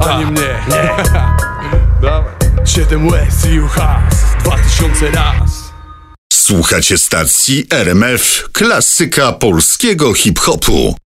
ani mnie. Dawaj. 7 łez i uchas 2000 raz. Słuchacie stacji RMF, klasyka polskiego hip-hopu.